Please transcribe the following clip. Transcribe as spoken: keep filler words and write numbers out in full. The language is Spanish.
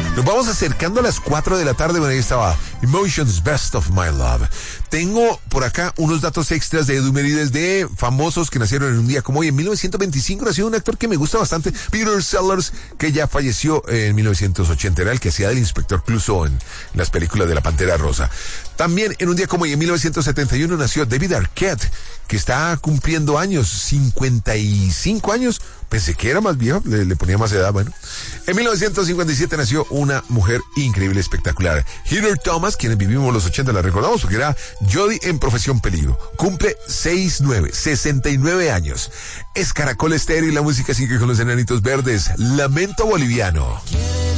Nos vamos acercando a las cuatro de la tarde. Bueno, ahí estaba Emotions, Best of My Love. Tengo por acá unos datos extras de Edumérides de famosos que nacieron en un día como hoy. En mil novecientos veinticinco nació un actor que me gusta bastante, Peter Sellers, que ya falleció en mil novecientos ochenta. Era el que hacía del inspector Clouseau en las películas de La Pantera Rosa. También en un día como hoy, en mil novecientos setenta y uno, nació David Arquette, que está cumpliendo años, cincuenta y cinco años. Pensé que era más viejo, le, le ponía más edad, bueno. En mil novecientos cincuenta y siete nació una mujer increíble, espectacular. Heather Thomas, quienes vivimos los ochenta la recordamos porque era Jodie en Profesión Peligro. Cumple sesenta y nueve, sesenta y nueve años. Es Caracol Estéreo y la música sigue con los Enanitos Verdes. Lamento Boliviano.